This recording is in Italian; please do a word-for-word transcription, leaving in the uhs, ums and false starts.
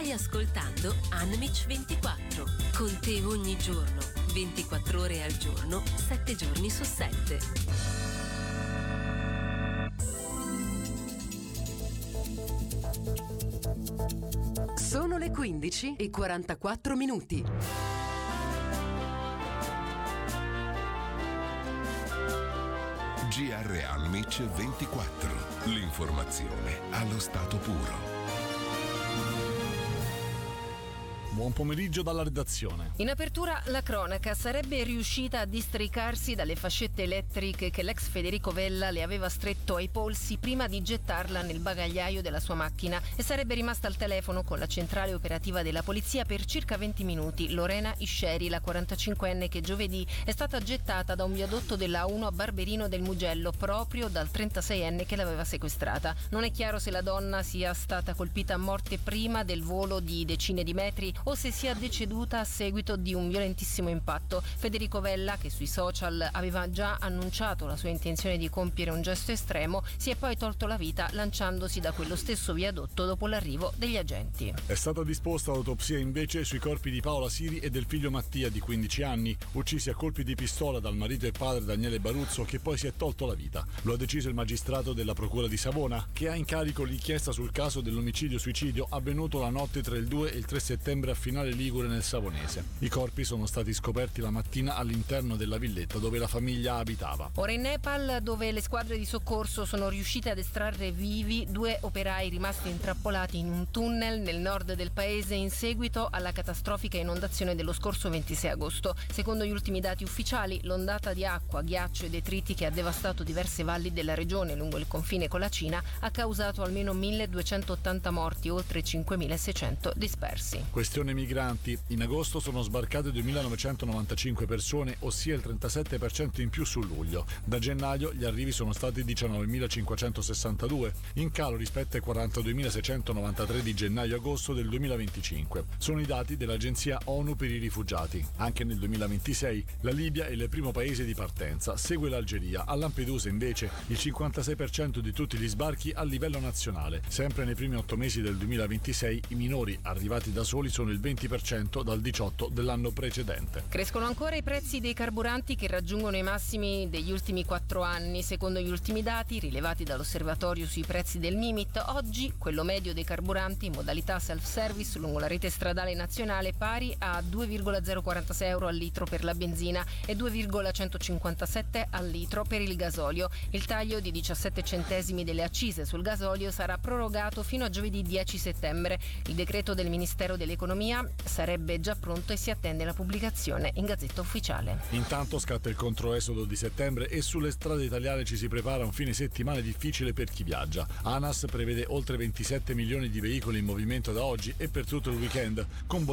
Stai ascoltando Anmich ventiquattro, con te ogni giorno, ventiquattro ore al giorno, sette giorni su sette. Sono le quindici e quarantaquattro minuti. G R Anmich ventiquattro. L'informazione allo stato puro. Buon pomeriggio dalla redazione. In apertura la cronaca: sarebbe riuscita a districarsi dalle fascette elettriche che l'ex Federico Vella le aveva stretto ai polsi prima di gettarla nel bagagliaio della sua macchina e sarebbe rimasta al telefono con la centrale operativa della polizia per circa venti minuti. Lorena Isceri, la quarantacinquenne che giovedì è stata gettata da un viadotto della A uno a Barberino del Mugello proprio dal trentaseienne che l'aveva sequestrata. Non è chiaro se la donna sia stata colpita a morte prima del volo di decine di metri o se sia deceduta a seguito di un violentissimo impatto. Federico Vella, che sui social aveva già annunciato la sua intenzione di compiere un gesto estremo, si è poi tolto la vita lanciandosi da quello stesso viadotto dopo l'arrivo degli agenti. È stata disposta l'autopsia invece sui corpi di Paola Siri e del figlio Mattia di quindici anni, uccisi a colpi di pistola dal marito e padre Daniele Baruzzo, che poi si è tolto la vita. Lo ha deciso il magistrato della Procura di Savona, che ha in carico l'inchiesta sul caso dell'omicidio-suicidio avvenuto la notte tra il due e il tre settembre a Finale Ligure nel Savonese. I corpi sono stati scoperti la mattina all'interno della villetta dove la famiglia abitava. Ora in Nepal, dove le squadre di soccorso sono riuscite ad estrarre vivi due operai rimasti intrappolati in un tunnel nel nord del paese in seguito alla catastrofica inondazione dello scorso ventisei agosto. Secondo gli ultimi dati ufficiali, l'ondata di acqua, ghiaccio e detriti che ha devastato diverse valli della regione lungo il confine con la Cina ha causato almeno milleduecentottanta morti e oltre cinquemilaseicento dispersi. Questione migranti. In agosto sono sbarcate duemilanovecentonovantacinque persone, ossia il trentasette per cento in più su luglio. Da gennaio gli arrivi sono stati diciannovemilacinquecentosessantadue, in calo rispetto ai quarantaduemilaseicentonovantatré di gennaio-agosto del duemilaventicinque. Sono i dati dell'Agenzia ONU per i rifugiati. Anche nel duemilaventisei la Libia è il primo paese di partenza, segue l'Algeria. A Lampedusa invece il cinquantasei per cento di tutti gli sbarchi a livello nazionale. Sempre nei primi otto mesi del duemilaventisei i minori arrivati da soli sono il venti per cento dal diciotto dell'anno precedente. Crescono ancora i prezzi dei carburanti, che raggiungono i massimi degli ultimi quattro anni. Secondo gli ultimi dati rilevati dall'osservatorio sui prezzi del Mimit, oggi quello medio dei carburanti in modalità self-service lungo la rete stradale nazionale pari a due virgola zero quarantasei euro al litro per la benzina e due virgola centocinquantasette al litro per il gasolio. Il taglio di diciassette centesimi delle accise sul gasolio sarà prorogato fino a giovedì dieci settembre. Il decreto del Ministero dell'Economia sarebbe già pronto e si attende la pubblicazione in Gazzetta Ufficiale. Intanto scatta il controesodo di settembre e sulle strade italiane ci si prepara a un fine settimana difficile per chi viaggia. ANAS prevede oltre ventisette milioni di veicoli in movimento da oggi e per tutto il weekend, con